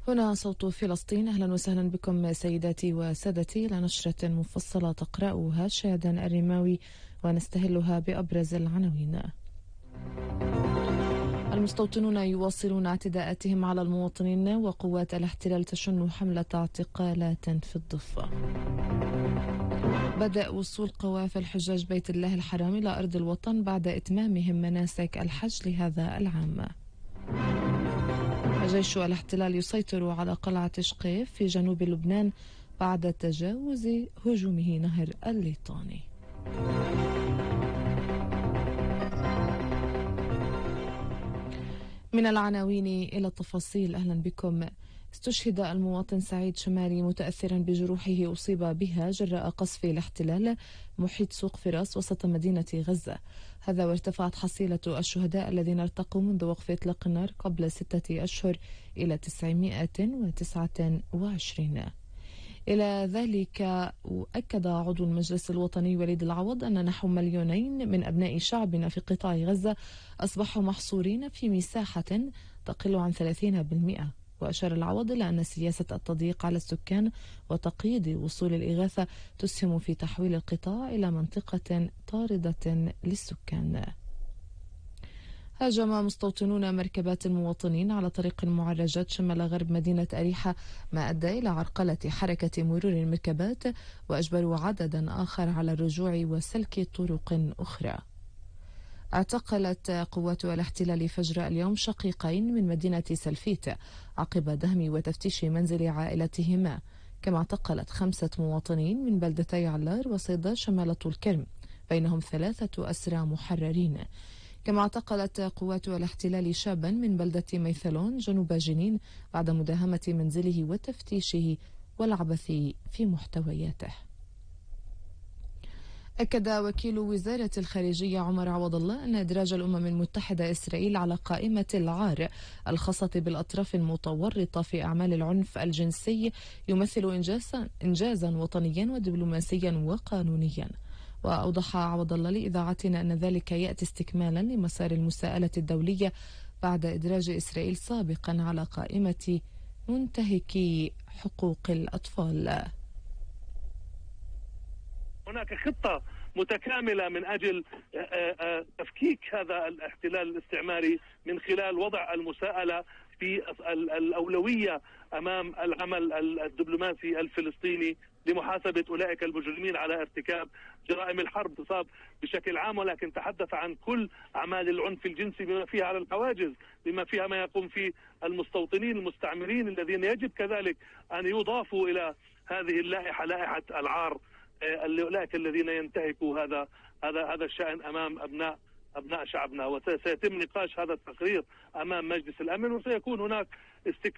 هنا صوت فلسطين. أهلا وسهلا بكم سيداتي وسادتي إلى نشرة مفصلة تقرأها شاهدا الرماوي ونستهلها بأبرز العناوين. المستوطنون يواصلون اعتداءاتهم على المواطنين وقوات الاحتلال تشن حملة اعتقالات في الضفة. بدأ وصول قوافل حجاج بيت الله الحرام إلى أرض الوطن بعد إتمامهم مناسك الحج لهذا العام. جيش الاحتلال يسيطر على قلعة شقيف في جنوب لبنان بعد تجاوز هجومه نهر الليطاني. من العناوين إلى التفاصيل. أهلا بكم. استشهد المواطن سعيد شماري متأثرا بجروحه أصيب بها جراء قصف الاحتلال محيط سوق فراس وسط مدينة غزة. هذا وارتفعت حصيلة الشهداء الذين ارتقوا منذ وقف إطلاق النار قبل 6 أشهر إلى 929. إلى ذلك أكد عضو المجلس الوطني وليد العوض أن نحو 2,000,000 من أبناء شعبنا في قطاع غزة أصبحوا محصورين في مساحة تقل عن 30%. وأشار العوض إلى أن سياسة التضييق على السكان وتقييد وصول الإغاثة تسهم في تحويل القطاع إلى منطقة طاردة للسكان. هاجم مستوطنون مركبات المواطنين على طريق المعرجات شمال غرب مدينة أريحة، ما أدى إلى عرقلة حركة مرور المركبات وأجبروا عددا آخر على الرجوع وسلك طرق أخرى. اعتقلت قوات الاحتلال فجر اليوم شقيقين من مدينة سلفيت عقب دهم وتفتيش منزل عائلتهما، كما اعتقلت 5 مواطنين من بلدتي علار وصيدا شمال طول كرم، بينهم 3 أسرى محررين. كما اعتقلت قوات الاحتلال شابا من بلدة ميثلون جنوب جنين بعد مداهمة منزله وتفتيشه والعبث في محتوياته. أكد وكيل وزارة الخارجية عمر عوض الله أن إدراج الأمم المتحدة إسرائيل على قائمة العار الخاصة بالأطراف المتورطة في أعمال العنف الجنسي يمثل إنجازا وطنيا ودبلوماسيا وقانونيا. وأوضح عوض الله لإذاعتنا أن ذلك يأتي استكمالا لمسار المساءلة الدولية بعد إدراج إسرائيل سابقا على قائمة منتهكي حقوق الأطفال. هناك خطة متكاملة من أجل تفكيك هذا الاحتلال الاستعماري من خلال وضع المساءلة في الأولوية أمام العمل الدبلوماسي الفلسطيني لمحاسبة أولئك المجرمين على ارتكاب جرائم الحرب تصاب بشكل عام، ولكن تحدث عن كل أعمال العنف الجنسي بما فيها على الحواجز، بما فيها ما يقوم فيه المستوطنين المستعمرين الذين يجب كذلك أن يضافوا إلى هذه اللائحة، لائحة العار أولئك الذين ينتهكوا هذا الشأن أمام أبناء شعبنا. وسيتم نقاش هذا التقرير أمام مجلس الأمن، وسيكون هناك